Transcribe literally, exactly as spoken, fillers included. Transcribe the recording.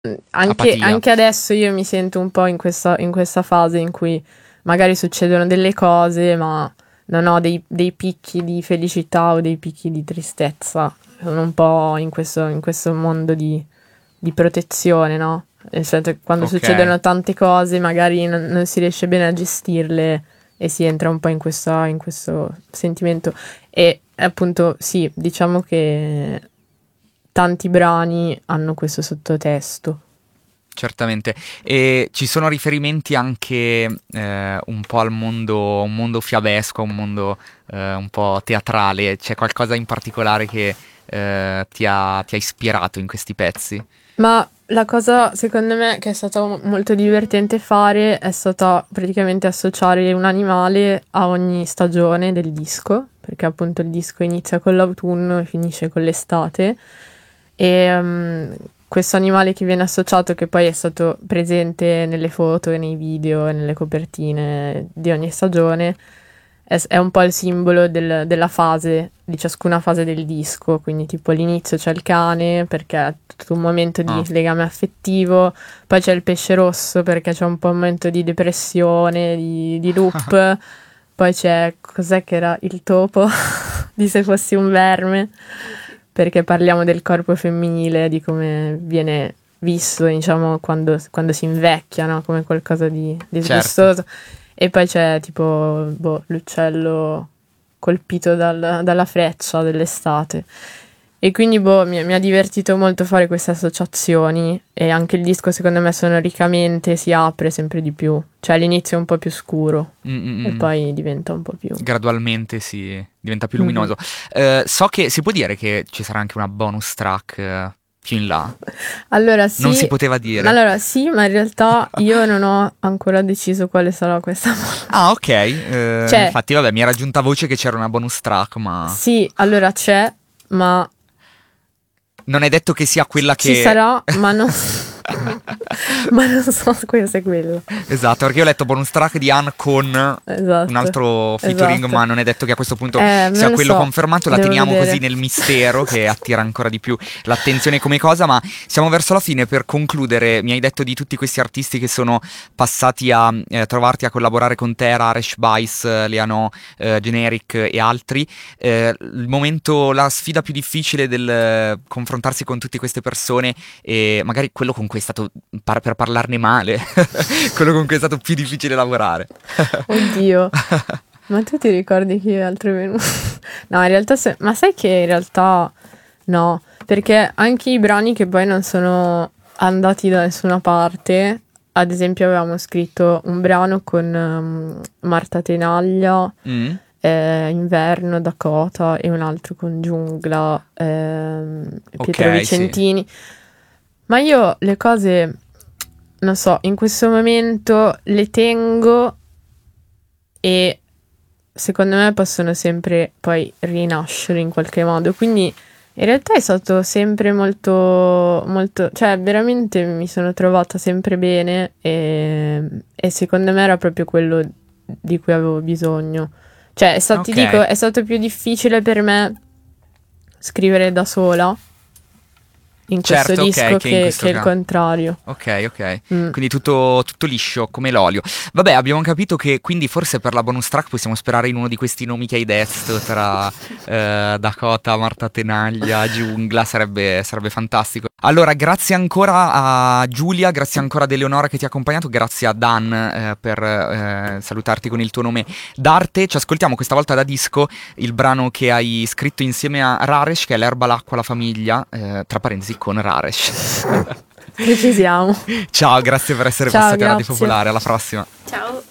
Anche, Apatia. anche adesso io mi sento un po' in questa, in questa fase in cui magari succedono delle cose, ma non ho dei, dei picchi di felicità o dei picchi di tristezza. Sono un po' in questo, in questo mondo di, di protezione, no? Nel senso che quando Ok. succedono tante cose magari non, non si riesce bene a gestirle e si entra un po' in questa, in questo sentimento. E appunto sì, diciamo che tanti brani hanno questo sottotesto. Certamente. E ci sono riferimenti anche eh, un po' al mondo, un mondo fiabesco, un mondo eh, un po' teatrale. C'è qualcosa in particolare che eh, ti ha, ti ha ispirato in questi pezzi? Ma la cosa, secondo me, che è stata mo- molto divertente fare è stata praticamente associare un animale a ogni stagione del disco, perché appunto il disco inizia con l'autunno e finisce con l'estate. E um, questo animale che viene associato, che poi è stato presente nelle foto e nei video e nelle copertine di ogni stagione, è, è un po' il simbolo del- della fase, di ciascuna fase del disco. Quindi tipo all'inizio c'è il cane perché è tutto un momento di Ah. legame affettivo, poi c'è il pesce rosso perché c'è un po' un momento di depressione, di, di loop, poi c'è, cos'è che era? Il topo, di Se fossi un verme, perché parliamo del corpo femminile, di come viene visto, diciamo, quando, quando si invecchia, no? Come qualcosa di disgustoso. E poi c'è tipo boh, l'uccello colpito dal- dalla freccia dell'estate. E quindi boh, mi, mi ha divertito molto fare queste associazioni, e anche il disco secondo me sonoricamente si apre sempre di più. Cioè all'inizio è un po' più scuro Mm, mm, e mm. poi diventa un po' più... Gradualmente si diventa più Mhm. luminoso. Eh, so che si può dire che ci sarà anche una bonus track eh, più in là. Allora sì, Non si poteva dire. allora sì, ma in realtà io non ho ancora deciso quale sarà questa bonus. Ah, ok. Eh, Cioè- infatti, vabbè, mi era giunta voce che c'era una bonus track, ma Sì, allora c'è, ma non è detto che sia quella ci che... sarà, ma non, ma non so se questo è quello. Esatto, perché io ho letto bonus track di Anne con Esatto. un altro featuring, Esatto. ma non è detto che a questo punto Eh, non sia lo quello so, confermato. La devo teniamo vedere. così nel mistero, che attira ancora di più l'attenzione come cosa. Ma siamo verso la fine. Per concludere, mi hai detto di tutti questi artisti che sono passati a eh, trovarti, a collaborare con te: Raresh, Vice, Leano, eh, Generic e altri. Eh, il momento, la sfida più difficile del eh, confrontarsi con tutte queste persone, e magari quello con cui è stato, par- per parlarne male, quello con cui è stato più difficile lavorare. Oddio, ma tu ti ricordi chi altro è venuto? No, in realtà, se- ma sai che in realtà no, perché anche i brani che poi non sono andati da nessuna parte, ad esempio avevamo scritto un brano con ehm, Marta Tenaglia, Mm? eh, Inverno, Dakota, e un altro con Giungla, ehm, Pietro Ok, Vicentini. Ma io le cose, non so, in questo momento le tengo e secondo me possono sempre poi rinascere in qualche modo. Quindi in realtà è stato sempre molto, molto, cioè veramente mi sono trovata sempre bene, e, e secondo me era proprio quello di cui avevo bisogno. Cioè, è stato, ti Ok. dico, è stato più difficile per me scrivere da sola in questo Certo, ok, disco che in che, questo che il caso. contrario. Ok, ok. Mm. Quindi tutto, tutto liscio come l'olio. Vabbè, abbiamo capito che quindi forse per la bonus track possiamo sperare in uno di questi nomi che hai detto, tra eh, Dakota, Marta Tenaglia, Giungla. Sarebbe, sarebbe fantastico. Allora, grazie ancora a Giulia, grazie ancora ad Eleonora che ti ha accompagnato, grazie a Dan eh, per eh, salutarti con il tuo nome d'arte. Ci ascoltiamo questa volta da disco il brano che hai scritto insieme a Raresh, che è L'erba, l'acqua, la famiglia, eh, tra parentesi con Raresh. Precisiamo. Ciao, grazie per essere Ciao, passati a Radio grazie. Popolare, alla prossima. Ciao.